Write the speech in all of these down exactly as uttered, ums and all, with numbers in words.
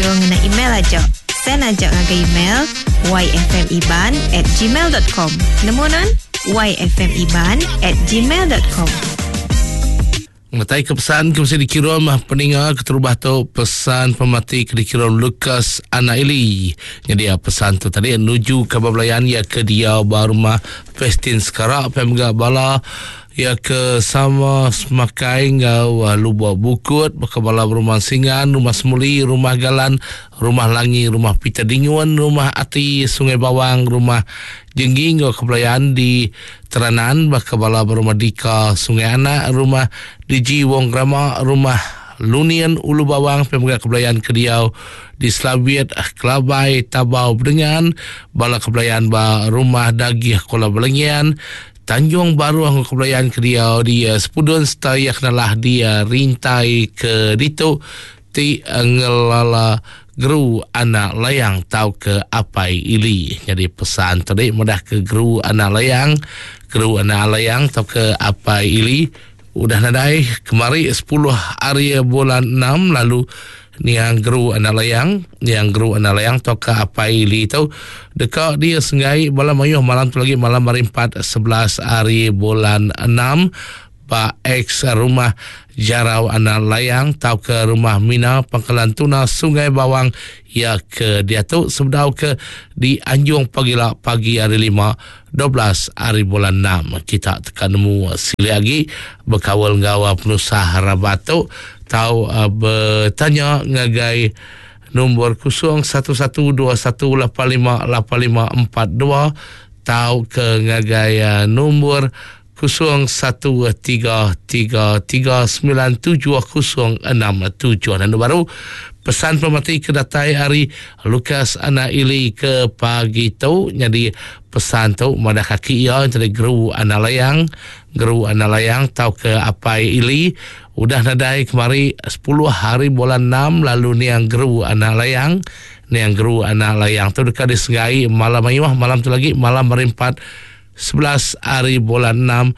Kira ngena email aja. Send aja ngaga email y f m iban at gmail dot com. Nemu non? y f m iban at gmail dot com. Matai ke pesan ke mesti dikirim peninga keterubah tu pesan pemati ke dikirim Lukas Anak Ili. Jadi pesan tu tadi menuju ke bablayan ya ke dia barumah Festin sekarang pemga bala ya ke sama semakai ngau lubuk bukut bakabala rumah singan, rumah semuli, rumah galan, rumah langi, rumah pita dinguan, rumah ati Sungai Bawang, rumah jengging ngau kebelayaan di Teranan bakabala rumah Dika Sungai Anak, rumah Diji Wong Rama, rumah Lunian Ulu Bawang pemega kebelayaan Kediau di Slaviat Kelabai Tabau Bedengan bala kebelayaan ba rumah Dagih Kola Belengian Tanjung Baru ang kebelayaan Kediau dia sepudun setayak nalah dia rintai ke ditu ti ngelala geru anak layang tau ke apai ili. Jadi pesan tadi mudah ke geru anak layang, geru anak layang tau ke apai ili. Udah nadai kemari sepuluh hari bulan enam lalu ni yang geru anak layang, yang geru anak layang tau ke apai ili tau dekat dia sengai malam ayuh malam tu lagi malam hari empat sebelas hari bulan enam ba ex rumah Jarau Anak Layang tau ke rumah Mina Pangkalan Tuna Sungai Bawang ya ke dia tu sebedau ke di Anjung Pagila pagi hari lima dua belas hari bulan enam kita tekan nemu sili lagi berkawal ngawa penusah Rabatu tau uh, bertanya ngagai nombor kosong satu satu dua satu lapan lima lapan lima empat dua tau ke ngagai uh, nombor kosong satu tiga tiga tiga sembilan tujuh kosong enam tujuh dan baru pesan pemati kedatai hari Lukas Anak Ili ke pagi tu. Jadi pesan tu madah kaki ya dari geru anak layang, geru anak layang tau ke apai ili udah nadai kemari sepuluh hari bulan enam lalu ni yang geru anak layang, ni yang geru anak layang tu dekat disengai malam ayuh malam tu lagi malam merimpat sebelas hari bulan enam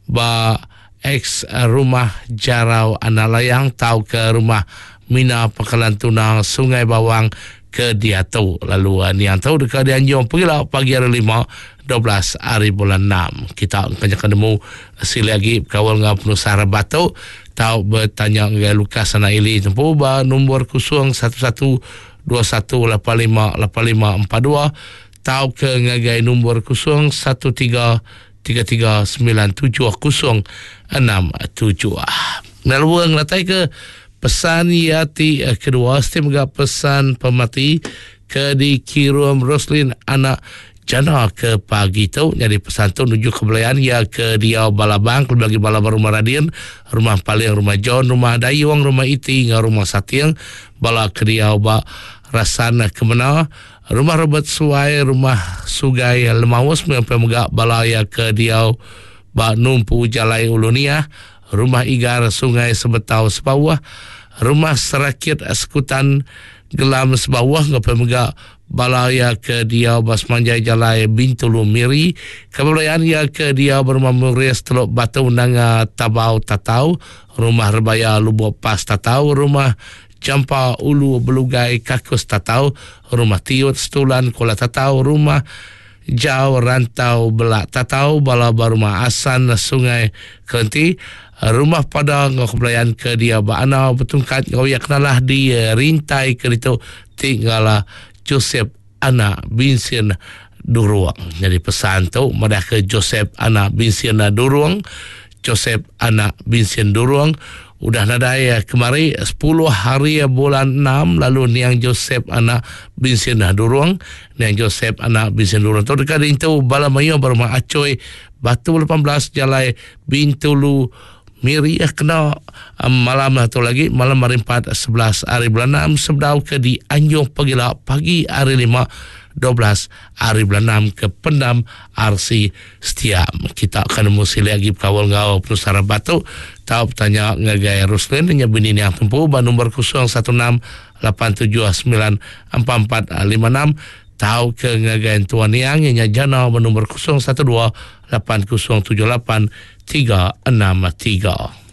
ba ex rumah Jarau Anak Layang tau ke rumah Mina Pangkalan Tuna Sungai Bawang ke dia tu lalu ni yang tahu dekat di Anjung pergilah pagi hari lima dua belas hari bulan enam kita akan ketemu sili lagi kawal ngau penusah Rabatu tau bertanya dengan Lukas Anak Ili tempuh ba nombor kosong satu satu dua satu lapan lima lapan lima empat dua tau ke ngagai nombor kosong satu tiga tiga tiga sembilan tujuh kosong enam tujuh. Naluang latai ke pesan yati kedua setiap pesan pemati ke dikirim Roslin Anak Jana ke pagi tu. Jadi pesan tu menuju kebelayaan ya ke dia Balabang bagi Balabang rumah Radin, rumah Paling, rumah John, rumah Dayuang, rumah Iti, rumah Satiang bala ke dia ba Rasana Kemana, rumah Robert Suai, rumah Sugai Lemawas sampai megak balaya ke Diau ba Numpu Jalai Ulunia, rumah Igar Sungai Sebetau Sebawah, rumah Serakit Sekutan Gelam Sebawah sampai megak balaya ke Diau Basmanjai Jalai Bintulu Miri, kebelayaan ya ke Diau berumah Muris Teluk Batu Nanga Tabau Tatau, rumah Rebaya Lubuk Pas Tatau, rumah Jampa Ulu Belugai Kakus Tatau, rumah Tiut Setulan Kuala Tatau, rumah Jau Rantau Belak Tatau, bala rumah Asan Sungai Kenti, rumah Padang kebelayaan ke dia Baana Betungkat ngau yak nalah di rintai ke itu tinggal Joseph Anak Binsin Duruang. Jadi pesan tu madah ke Joseph Anak Binsin Duruang, Joseph Anak Binsin Duruang udah nadai kemari sepuluh hari bulan enam lalu niang Joseph Anak Binsin Duruang, niang Joseph Anak Binsin Duruang tu dekat itu Balamayo berumah Acoy Batu lapan belas Jalai Bintulu Miri kena um, malam tu lagi malam hari empat sebelas hari bulan enam sebedau ke di Anjung Pagila pagi hari lima dua belas hari bulan enam ke Pendam R C Setiam. Kita akan mesti lagi kawal ngau penusara Batu tahu bertanya ngagai Ruslin dengan bini yang tempuh ba nombor kosong satu enam lapan tujuh sembilan empat empat lima enam tahu ke ngagai tuan yang nya jana ba nombor kosong satu dua lapan kosong tujuh lapan tiga enam tiga.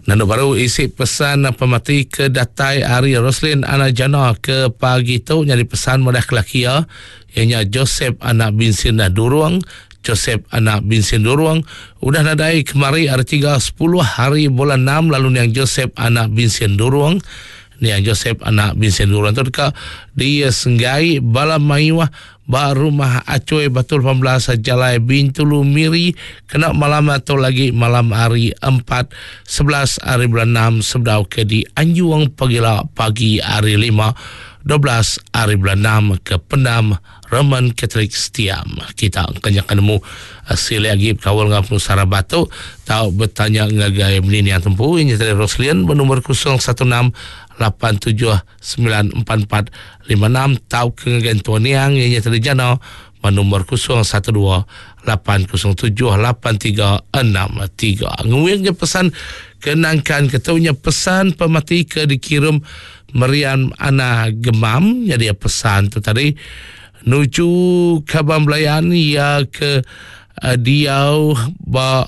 Nando baru isi pesan pemati ke datai Ari Roslin anak jana ke pagi tu jadi pesan mudah kelakia ianya Joseph anak bin Sindah Duruang. Joseph anak bin Sindah Duruang udah nadai kemari ada tiga sepuluh hari bulan enam lalu yang Joseph anak bin Sindah Duruang ni yang Joseph anak bin Sindah Duruang tu dekat dia senggai bala maiwah ba rumah Acoy Batul lapan belas Jalai Bintulu Miri kena malam atau lagi malam hari empat sebelas hari bulan enam sebdau ke di Anjuang pagila pagi hari lima dua belas hari bulan enam ke Pendam Roman Katolik Setiam. Kita kenyakan nemu sila lagi kawal ngapnu Sarabatu tahu bertanya ngagai menini yang tempuh ini dari Roslian bernomor kosong satu enam lapan tujuh sembilan empat empat lima enam tahu kengagan tuan yang ianya terjana bernomor kosong satu dua lapan kosong tujuh lapan tiga enam tiga. Nguingnya pesan kenangkan ketuanya pesan pemati ke dikirim Meriam Ana Gemam jadi pesan tu tadi nuju Kabam Belayan ya ke uh, Diau ba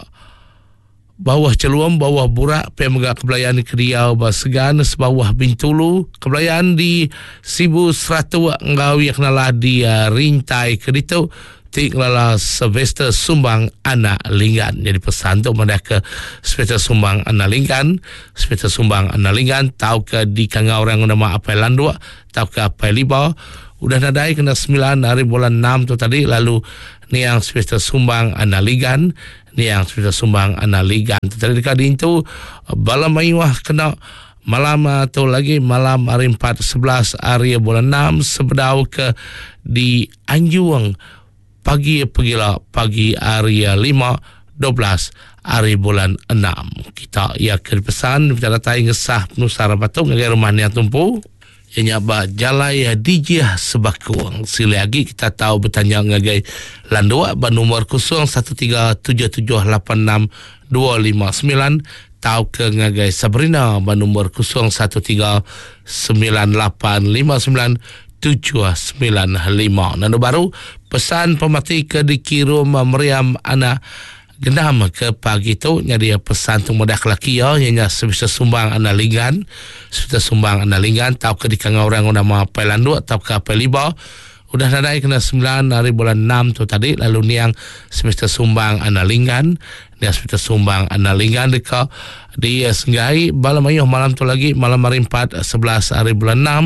bawah Celuam bawah Burak pemegak Kebelayan ke Diau ba Segan sebawah Bintulu Kebelayan di Sibu Seratu ngawi kenalah di uh, Rintai ke ditu tik lala Sylvester Sumbang anak Linggan. Jadi pesan tu mendah ke Sylvester Sumbang anak Linggan, Sylvester Sumbang anak Linggan tahu ke di kangau orang nama apa landua tahu ke apa liba udah nadai kena sembilan hari bulan enam tu tadi lalu ni yang Sylvester Sumbang anak Linggan ni yang Sylvester Sumbang anak Linggan tu tadi dekat itu bala maiwah kena malam atau lagi malam hari empat sebelas hari bulan enam sebedau ke di Anjuang pagi pagila pagi hari lima dua belas hari bulan enam. Kita ia ke pesan kita datai ngesah Nusara Batuk ngagai rumah ni tumpu ianya ba Jalai Dijah Sebakuang. Sila lagi kita tahu bertanya ngagai landua ba nomor kosong satu tiga tujuh tujuh lapan enam dua lima sembilan tahu ke ngagai Sabrina ba nomor kosong satu tiga sembilan lapan lima sembilan tujuh sembilan lima. Nando baru pesan pemati ke dikirim Meriam anak Gendam ke pagi tu jadi pesan tu mudah laki ya ianya sebisa Sumbang anak Linggan sebisa Sumbang anak Linggan tahu ke di kangau orang nama Pailandu tahu ke apa liba udah nadai kena sembilan hari bulan enam tu tadi lalu ni yang sebisa Sumbang anak Linggan dia sebisa Sumbang anak Linggan dekat di Senggai malam ayuh malam tu lagi malam hari empat sebelas hari bulan enam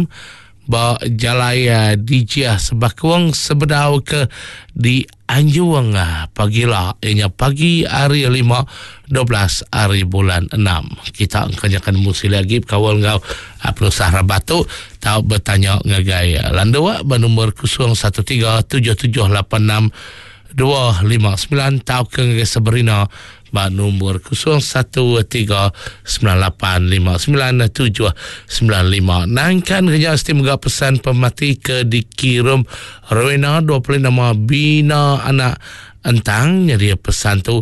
ba Jalai Dijah Sebakuang sebedau ke di Anjuang pagila ianya pagi hari lima dua belas hari bulan enam. Kita kenyakan musi lagi kawal ngau Apno Sahra Batu tahu bertanya ngagai landua ba nomor kosong satu tiga tujuh tujuh lapan enam dua lima sembilan tahu ke ngagai Sabrina ba nomor kosong satu tiga sembilan lapan lima sembilan tujuh sembilan lima. Nangkan kerja semoga pesan pemati ke dikirim Rowena dua puluh nama Bina anak Entang jadi pesan tu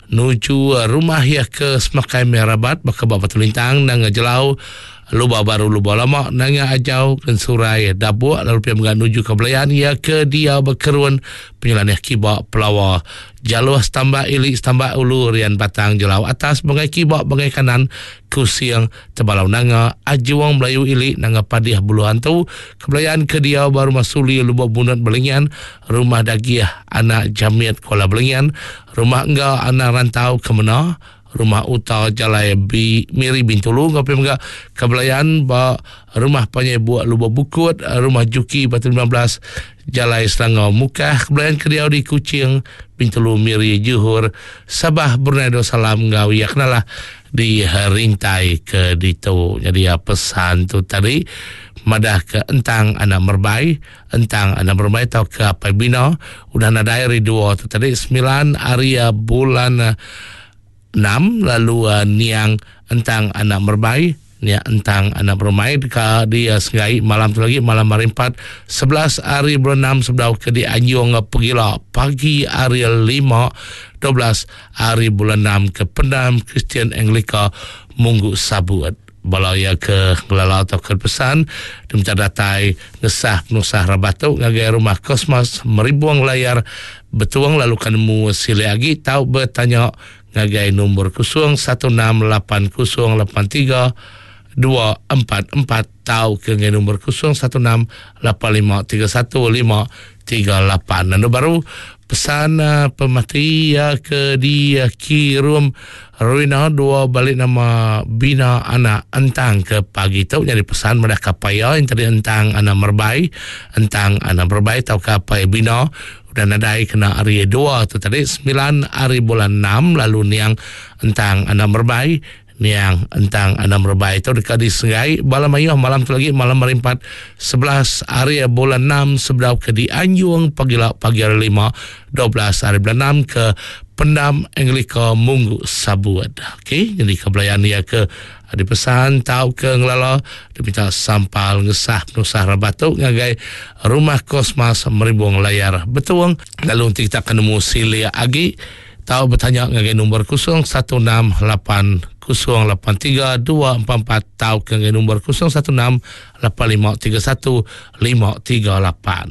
nuju rumah ya ke Semakai Merabat baka Bapak Tulintang nang jelau luba baru luba lama nanga ajau dan surai dabu lalu pia menuju ke Belayan ya ke dia berkeruan penyelan kiba pelawa jalur stambak ilik stambak ulu rian batang jelau atas bagai kiba bagai kanan kusiang tebalau nanga ajuang Melayu ilik nanga padiah buluhan tu ke Belayan ke dia baru masuli luba bunat Belengian rumah dagiah anak jamiat Kuala Belengian rumah enggak anak rantau ke mana rumah utara Jalai Bi Miri Bintulu ngapi enggak Kebelayan ba rumah panjai buat luba bukut rumah Juki Batu lima belas Jalai Selangor Mukah Kebelayan Kediau di Kucing Bintulu Miri Johor Sabah Brunei Darussalam ngawi yaknalah di Rintai ke ditu. Jadi ya pesan tu tadi madah ke Entang anak Merbai Entang anak Merbai tau ke apa bina udah nadai ridua tu tadi sembilan hari bulan enam lalu uh, niang Entang anak Merbai niang Entang anak Merbai ke dia Senggai malam tu lagi malam hari empat sebelas hari bulan enam sebdau ke di Anjuang pagila pagi hari lima dua belas hari bulan enam ke Pendam Kristian Anglika Munggu Sabut balaya ke ngelala atau ke pesan diminta datai ngesah penusah rabatu ngagai rumah Kosmos meribuang layar betuang lalu kanemu sili lagi tahu bertanya ngagai nombor kosong satu enam lapan kosong lapan tiga dua empat empat tau ke ngai nombor kosong satu enam lapan lima tiga satu lima tiga lapan. Dan baru pesan uh, pemati ya ke di uh, Kirum Ruina dua balik nama bina anak entang ke pagi tu. Jadi pesan mereka kapaya yang tadi entang anak merbai entang anak merbai tau kapai bina dan nadai kena hari dua tu tadi sembilan hari bulan enam lalu niang entang anak merbai niang entang anak merbai itu dekat di Sengai malam ayuh malam tu lagi malam merimpat sebelas hari bulan enam sebelah ke di Anjung pagi pagi hari lima dua belas hari bulan enam ke Pendam Anglika Munggu Sabuad. Okey, jadi kebelayan dia ke ada pesan tahu ke ngelala diminta sampal ngesah penusah rabatuk ngagai rumah kosmas meribuang layar betuang. Lalu kita akan nemu Silia Agi tahu bertanya ngagai nombor kosong satu enam lapan kosong lapan tiga dua empat empat tahu ke ngagai nombor kosong satu enam lapan lima tiga satu lima tiga lapan.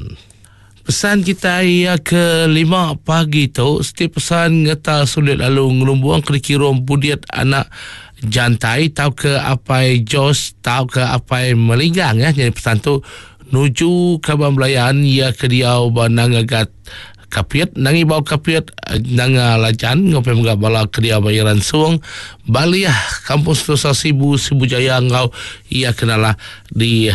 Pesan kita ia ke lima pagi tu setiap pesan ngeta sulit lalu ngelumbuang kerikirum budiat anak jantai tahu ke apai jos tahu ke apai melinggang ya. Jadi pesan tu nuju ke Bambelayan ia ke diau banangagat kapiat nangi bau kapiat nanga lajan ngopi mga bala ke diau bayaran suang baliah kampus Nusa Sibu Sibu Jaya ngau ia kenalah di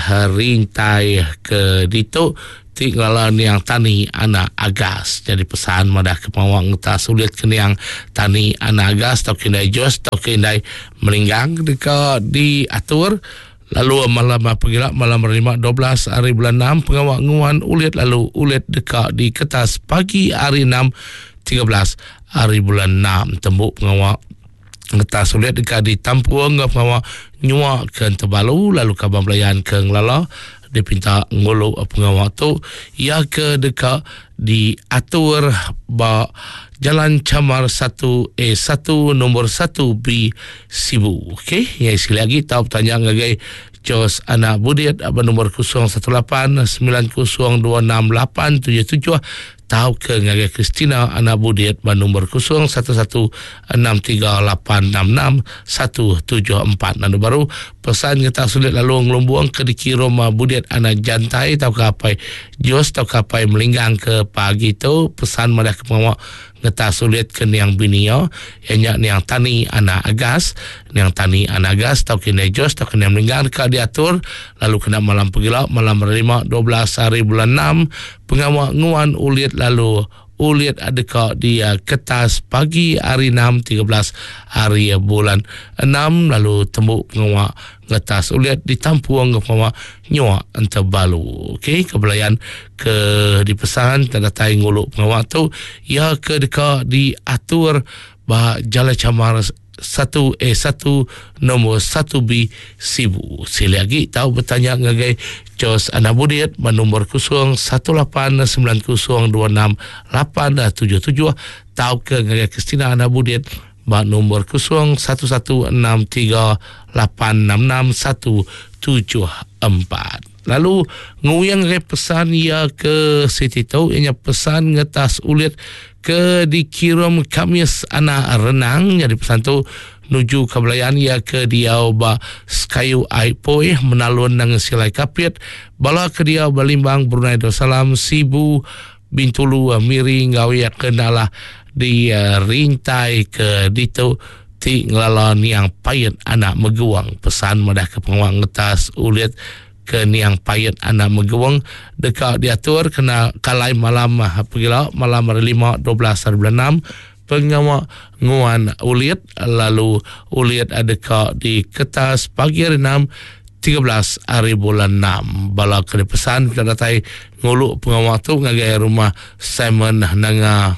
rintai ke dito tinggalan yang tani anak agas. Jadi pesan madah kemauan tak sulit kena yang tani anak agas tau kendai jos tau kendai melinggang dekat diatur. Lalu malam pengilap malam lima dua belas hari bulan enam pengawak nguan ulit lalu ulit dekat di kertas pagi hari enam tiga belas hari bulan enam tembuk pengawak ngeta sulit dekat di Tampuang pengawak nyuak ke Tebalu lalu kabar belayan ke Ngelala dipinta ngolo pengawak tu ia ke dekat diatur ba Jalan Camar satu A satu nombor satu B Sibu. Okey, ya sekali lagi tahu tanya ngagai Jos anak budiat apa nombor kosong satu lapan sembilan kosong dua enam lapan tujuh tujuh tahu ke ngagai Kristina anak budiat ba nombor kosong satu satu enam tiga lapan enam enam satu tujuh empat. Nanti baru pesan kita sulit lalu ngelumbuang ke dikirum budiat anak jantai tahu ke apa Jos tahu ke apa melinggang ke pagi tu pesan madah ke pengawak ngeta sulit ke niang binio yang niang tani anak agas niang tani anak agas tau kena jos tau kena melinggang ka diatur lalu kena malam pegilap malam lima dua belas hari bulan enam pengawak nguan ulit lalu ulit adeka dia kertas pagi hari enam tiga belas hari bulan enam lalu tembuk pengawak ngetas ulit ditampuang pengawak nyuak Tebalu. Okey, kebelayan ke dipesan tanda tai nguluk pengawak tu ia ke dekat diatur bah Jalan Camar satu A satu nombor satu B Sibu. Sila lagi tahu bertanya ngagai Jos anak budiat nombor kosong satu lapan sembilan kosong dua enam lapan tujuh tujuh tahu ke ngagai Kristina anak budiat ba nombor kosong satu satu enam tiga lapan enam enam satu tujuh empat. Lalu nguyang ngagai pesan ia ke Siti Tau ianya pesan ngetas ulit ke dikirim Kamis anak renang. Jadi pesan tu nuju kebelayan ia ke diau ba Skayu Aipoy menalun nang silai kapit bala ke diau balimbang Brunei Darussalam Sibu Bintulu Miri ngawi kenalah di uh, rintai ke dito ti ngelala niang payet anak meguang. Pesan madah ke pengawak ngetas ulit ke niang payet anak meguang dekat diatur kena kalai malam pegila malam lima dua belas hari bulan enam pengawak nguan ulit lalu ulit adeka di kertas pagi hari enam tiga belas hari bulan enam bala kena pesan kita datai nguluk pengawak tu ngagai rumah Simon nanga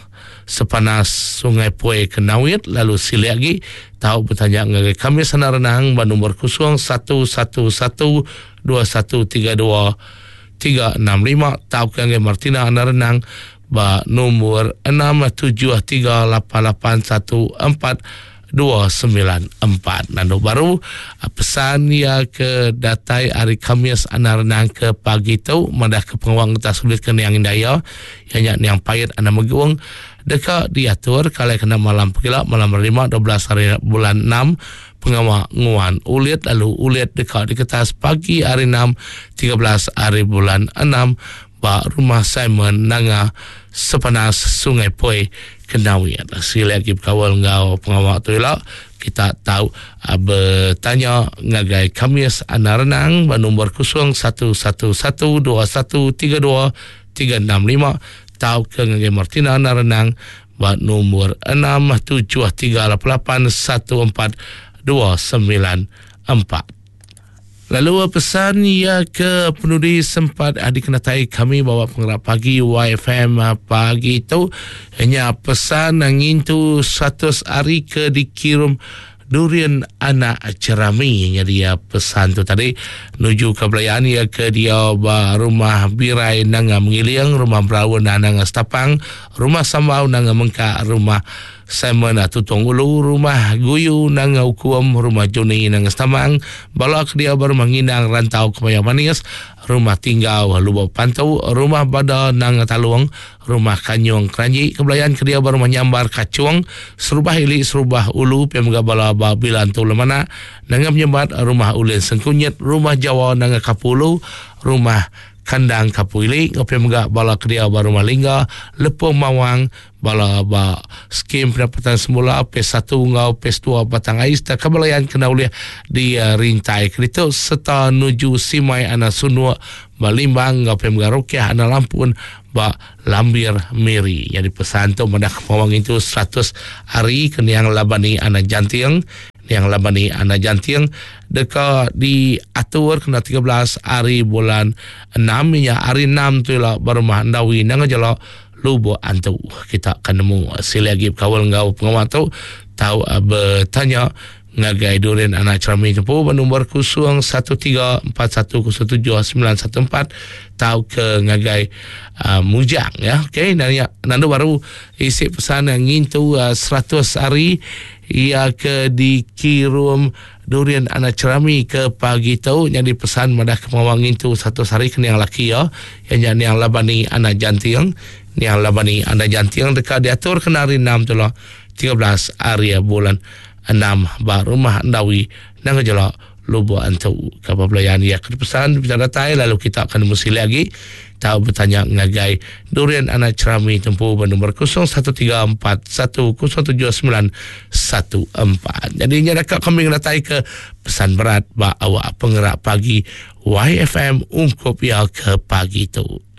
sepanas Sungai Poe Kenawit. Lalu sili lagi tahu bertanya ngagai kami sana renang ba nombor kosong satu satu satu dua satu tiga dua tiga enam lima tahu ngagai Martina anak renang ba nombor enam tujuh tiga lapan lapan satu empat dua sembilan empat. Nando baru pesan ya ke datai hari Kamis anak renang ke pagi tu madah ke pengawang kita sulit ke yang indaya yang yang payat anak meguang dekat diatur kalau kena malam pula malam lima dua belas hari bulan enam pengawak nguan ulit lalu ulit dekat di kertas pagi hari enam tiga belas hari bulan enam ba rumah Simon nanga sepanas Sungai Poi Kenawi. Sila lagi kawal ngau pengawak tu lah kita tahu uh, bertanya ngagai Kamis ana renang bernombor kosong satu satu satu dua satu tiga dua tiga enam lima tahu ke ngagai Martina ana renang bernombor enam tujuh tiga lapan satu empat dua sembilan empat. Lalu pesan ya ke penulis sempat dikenatai kami bawa penggerak pagi Y F M pagi itu hanya pesan angin tu seratus hari ke dikirim durian anak cerami. Jadi ya pesan tu tadi nuju ke belayaan ya ke dia rumah birai nanga mengiling, rumah berawan nanga setapang, rumah sambau nanga mengka, rumah Simon tutong ulu, rumah guyu nanga ukuam, rumah Joni nanga setamang, balak dia baru menginang rantau kemaya manis, rumah tinggal lubuk pantau, rumah bada nanga taluang, rumah kanyong keranji kebelayaan ke dia baru menyambar kacuang, serubah ili serubah ulu pemga bala babilan tu lemana nanga menyambat rumah ulin sengkunyet, rumah Jawa nanga kapulu, rumah kandang kapuili ngopi mga bala kedia baru malingga lepong mawang bala ba skim pendapatan semula P satu ngau P dua batang ais tak kebelayan kena oleh di uh, rintai krito serta nuju simai ana sunua balimbang ngopi mga rukyah ana lampun ba lambir miri. Jadi pesan tu mendak mawang itu seratus hari kena yang labani ana jantiang yang labani anak jantiang dekat di atur kena tiga belas hari bulan enam ya hari enam tu lah baru mahandawi nang jala lubo antu kita akan nemu sila lagi kawal ngau pengawal tu tahu uh, bertanya ngagai durian anak cerami tempu bernombor kosong satu tiga empat satu kosong tujuh sembilan satu empat tahu ke ngagai uh, mujang ya. Okey dan ya nanti baru isi pesan angin tu uh, seratus hari ia ke dikirim durian anak cerami ke pagi tu jadi pesan madah kemawangin tu satu hari kena yang laki ya yang yang labani anak jantiang yang labani anak jantiang dekat diatur kena hari enam tu lah tiga belas hari bulan enam ba rumah ndawi nang jala lubu antu kapablayan ya kepesan bicara tai lalu kita akan mesti lagi tahu bertanya ngagai durian anak cerami tempuh bernombor kosong satu tiga empat satu kosong tujuh sembilan satu empat. Jadi nyadakak kami ngelatai ke pesan berat ba awak penggerak pagi Y F M ungkup ya ke pagi tu.